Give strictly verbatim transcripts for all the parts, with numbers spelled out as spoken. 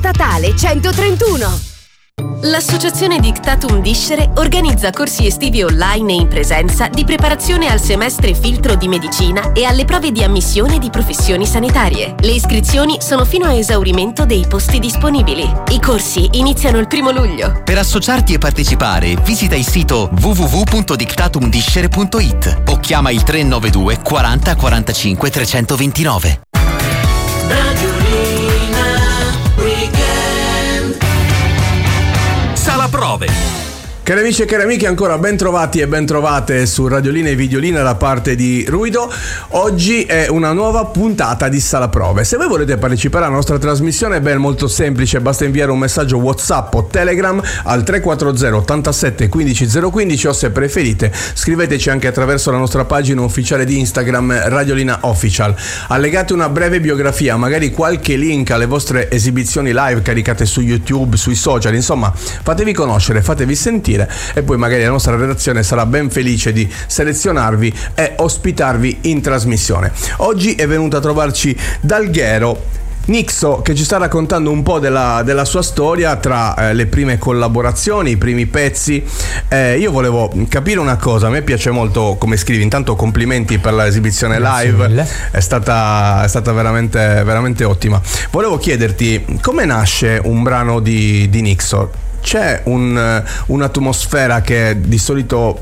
statale centotrentuno. L'Associazione Dictatum Discere organizza corsi estivi online e in presenza di preparazione al semestre filtro di medicina e alle prove di ammissione di professioni sanitarie. Le iscrizioni sono fino a esaurimento dei posti disponibili. I corsi iniziano il primo luglio. Per associarti e partecipare, visita il sito w w w punto dictatum discere punto i t o chiama il tre nove due quaranta quarantacinque trecentoventinove. Sala Prove. Cari amici e cari amiche, ancora ben trovati e ben trovate su Radiolina e Videolina da parte di Ruido. Oggi è una nuova puntata di Sala Prove. Se voi volete partecipare alla nostra trasmissione, beh, è molto semplice, basta inviare un messaggio WhatsApp o Telegram al tre quattro zero ottantasette quindici zero quindici o, se preferite, scriveteci anche attraverso la nostra pagina ufficiale di Instagram Radiolina Official. Allegate una breve biografia, magari qualche link alle vostre esibizioni live caricate su YouTube, sui social, insomma, fatevi conoscere, fatevi sentire. E poi magari la nostra redazione sarà ben felice di selezionarvi e ospitarvi in trasmissione. Oggi è venuto a trovarci Dalghero Nixo, che ci sta raccontando un po' della, della sua storia tra eh, le prime collaborazioni, i primi pezzi. Eh, io volevo capire una cosa, a me piace molto come scrivi, intanto complimenti per l'esibizione live, è stata, è stata veramente, veramente ottima. Volevo chiederti come nasce un brano di, di Nixo. C'è un, un'atmosfera che di solito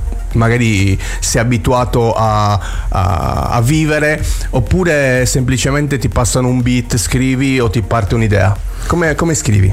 magari sei abituato a, a, a vivere, oppure semplicemente ti passano un beat, scrivi o ti parte un'idea? Come, come scrivi?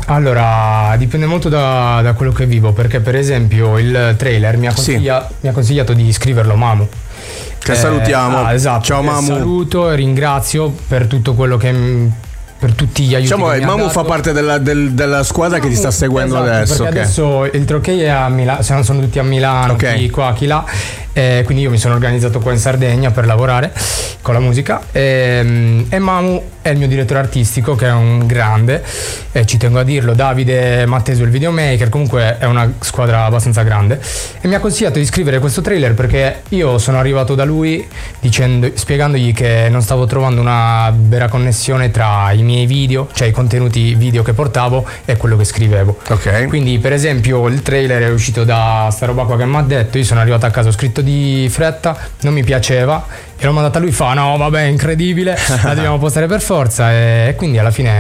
Allora, dipende molto da, da quello che vivo, perché per esempio il trailer mi ha, consiglia, sì. mi ha consigliato di scriverlo Mamu. Che eh, salutiamo. Ah, esatto. Ciao Mamu. Saluto e ringrazio per tutto quello che... per tutti gli aiuti. Diciamo che che Mamu dato. fa parte della, del, della squadra Mamu, che ti sta seguendo, esatto, adesso. Perché okay. adesso il Trochei è a Milano, sono tutti a Milano, okay. chi qua, chi là. Eh, quindi io mi sono organizzato qua in Sardegna per lavorare con la musica. E, e Mamu è il mio direttore artistico, che è un grande, e ci tengo a dirlo. Davide Matteso, il videomaker, comunque è una squadra abbastanza grande, e mi ha consigliato di scrivere questo trailer perché io sono arrivato da lui dicendo, spiegandogli che non stavo trovando una vera connessione tra i miei video, cioè i contenuti video che portavo, e quello che scrivevo. Ok. Quindi per esempio il trailer è uscito da sta roba qua che mi ha detto, io sono arrivato a casa, ho scritto di fretta, non mi piaceva e l'ho mandata a lui, fa no vabbè incredibile, la dobbiamo postare per forza, e quindi alla fine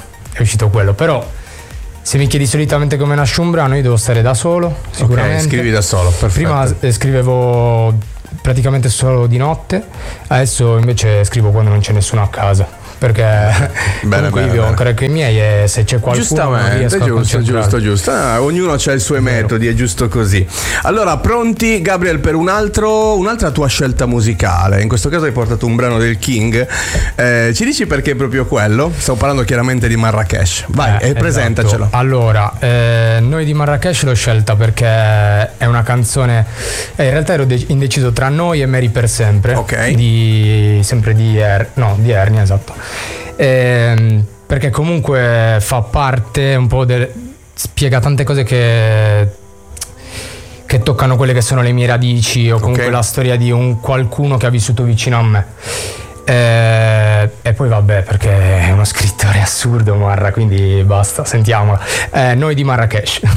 è uscito quello. Però se mi chiedi solitamente come nasce un brano, io devo stare da solo sicuramente. Ok, scrivi da solo, perfetto. Prima eh, scrivevo praticamente solo di notte, adesso invece scrivo quando non c'è nessuno a casa, perché bene, comunque bene, io ho ancora con i miei, e se c'è qualcuno giustamente, non giusto, giusto, giusto. Ah, ognuno ha i suoi metodi, è giusto così. Allora, pronti, Gabriel, per un altro, un'altra tua scelta musicale? In questo caso hai portato un brano del King. Eh, ci dici perché proprio quello? Stavo parlando chiaramente di Marrakesh. Vai, eh, e presentacelo. Esatto. Allora, eh, Noi di Marrakesh l'ho scelta perché è una canzone. Eh, in realtà ero de- indeciso tra Noi e Mary per sempre. Ok. Di sempre di er- no, di Ernia, esatto. Eh, perché comunque fa parte un po' del, spiega tante cose che che toccano quelle che sono le mie radici, o comunque okay. la storia di un qualcuno che ha vissuto vicino a me. Eh, e poi vabbè, perché è uno scrittore assurdo Marra, quindi basta, sentiamola. Eh, Noi di Marrakesh.